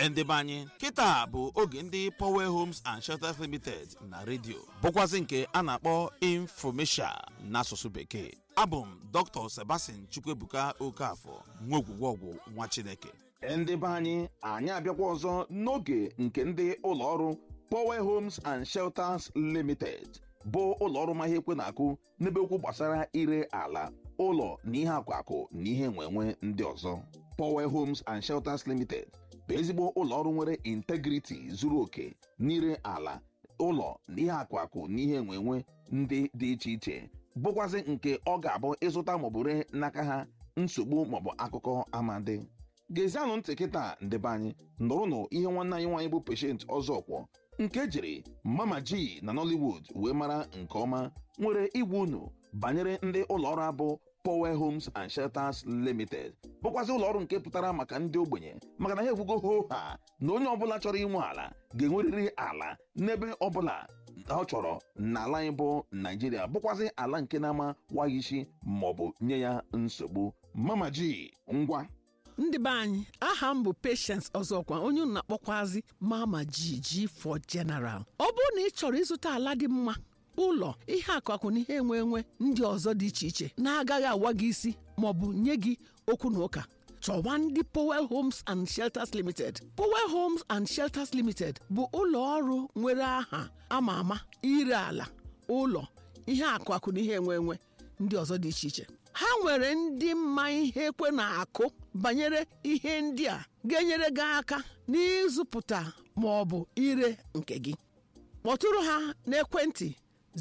Ndebe anyị kịta bụ oge ndị Power Homes and Shelters Limited na redio bụkwazị nke a na-akpọ Infomesia n'asụsụ bekee. Abụ m Dr. Sebastian Chukwuebuka Okafọ, nwogwugwọgwụ nwa Chineke. Ndebe anyị abịakwa ọzọ n'oge nke ndị ụlọọrụ Power Homes and Shelters Limited bụ ụlọọrụ ma ihe ekwe na-akụ n'ebe okwu gbasara ire ala, ụlọ na ihe akwakụ na ihe enwenwe ndị ọzọ. Power Homes and Shelters Limited bụ ezigbo ụlọọrụ nwere integrity zuru oke n'ire ala, ụlọ na ihe akwakụ na ihe enwenwe ndị dị iche iche, bụkwazị nke ọ ga-abụ ịzụta maọbụ ree n'aka ha nsogbu maọbụ akụkọ amadi. Gezianụ ntị kịta ndebe anyị nụrụnụ ihe nwanne anyị nwaanyị bụ Patient Ọzọkwọ nke jiri Mama G na Nollywood wee mara nke ọma nwere igwe unu banyere ndị ụlọọrụ abụ Power Homes and Shelters Limited, bụkwazị ụlọọrụ nke pụtara maka ndị ogbenye, maka na ha ekwugo ho ha na onye ọbụla chọrọ inwe ala ga-enwerịrị ala n'ebe ọbụla ọ chọrọ n'ala anyị bụ Naijiria, bụkwazị ala nke na-ama waghị isi maọbụ nye ya nsogbu. Mama G, ngwa. Ndị be anyị, aha m bụ Patience Ọzọkwa, onye unu na-akpọkwazi Mama G for General. Ọ bụrụ na ị chọrọ ịzụta ala dị mma, ụlọ, ihe akụakụ na ihe enwenwe ndị ọzọ dị iche iche na-agaghị awa gị isi maọbụ nye gị okwu na ụka, chọwa ndị Power Homes and Shelters Limited. Power Homes and Shelters Limited bụ ụlọ ọrụ nwere aha ama ama ire ala, ụlọ, ihe akụakụ na ihe enwenwe ndị ọzọ dị iche iche. Ha nwere ndị mma ihe ekwe na-akụ banyere ihe ndị a ga-enyere gị aka n'ịzụpụta maọbụ ire nke gị. Kpọtụrụ ha n'ekwentị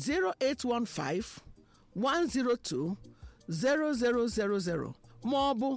08151020000 maọbụ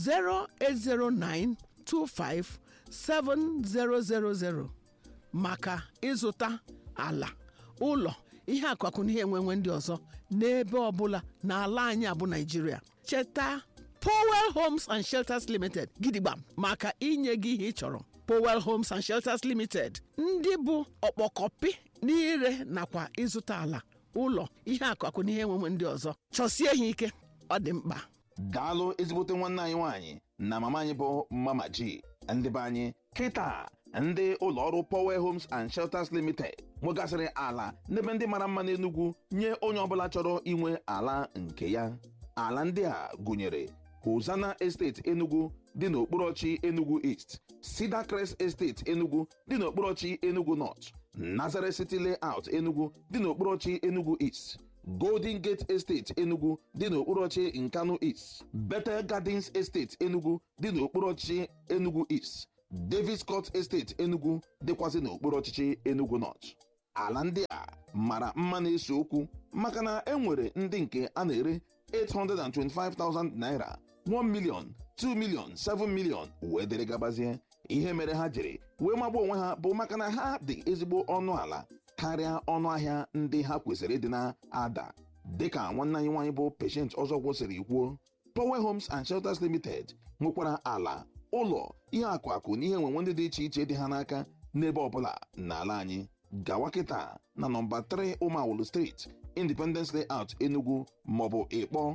08092570000 maka ịzụta ala, ụlọ, ihe akụakụ na ihe enwenwe ndị ọzọ n'ebe ọbụla n'ala anyị abụ Naijiria. Cheta Power Homes and Shelters Limited gidigba maka inye gị ihe ị chọrọ. Power Homes and Shelters Limited, ndị bụ ọkpọkọpị n'ire nakwa ịzụta ala, ụlọ, ihe akụakụ na ihe enwenwe ndị ọzọ. Chọsie ha ike, ọ dị mkpa. Daalụ ezigbote nwanne anyị nwaanyị na mama anyị bụ Mama G. Ndebe anyị kịta ndị ụlọọrụ Power Homes and Shelters Limited nwegasịrị ala n'ebe ndị mara mma n'Enugu nye onye ọbụla chọrọ inwe ala nke ya. Ala ndị a gụnyere Hosanna Estate Enugu dị n'okporochi Enugu East, Cedar Crest Estate Enugu dị n'okporochi Enugu North, Nazareth City Layout Enugu dị n'okporochi Enugu East, Golden Gate Estate Enugu dị n'okporochi Nkanu East, Bethel Gardens Estate Enugu dị n'okporochi Enugu East, Davis Court Estate Enugu dịkwazị n'okporochi Enugu North. Ala ndị a mara mma na-ese okwu maka na enwere ndị nke a na-ere 825,000 naira, 1 million, 2 million, 7 million wee dere gabazie. Ihe mere ha jiri wee magbuo onwe ha bụ maka na ha dị ezigbo ọnụ ala karịa ọnụ ahịa ndị ha kwesịrị ịdị na-ada. Dịka nwanne anyị nwaanyị bụ Patient Ọzọkwọ siri kwuo, Power Homes and Shelters Limited nwekwara ala, ụlọ, ihe akụakụ na ihe enwenwe ndị dị iche iche dị ha n'aka n'ebe ọbụla n'ala anyị. Gawa kịta na nọmba 3 Umawulu Street, Independence Layout Enugu maọbụ ịkpọ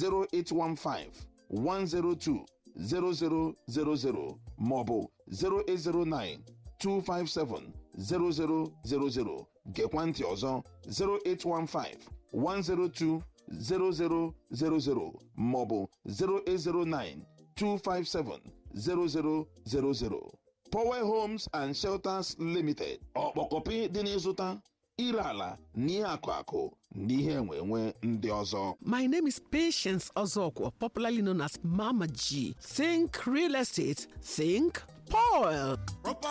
08151020000 maọbụ 08092570000. Gekwa ntị ọzọ 08151020000 maọbụ 08092570000. Power Homes and Shelters Limited, ọkpọkọpị dị n'ịzụta, ire ala na ihe akụakụ na ihe enwenwe ndị ọzọ. My name is Patience Ọzọkwa, popularly known as Mama G. Think real estate, think Power.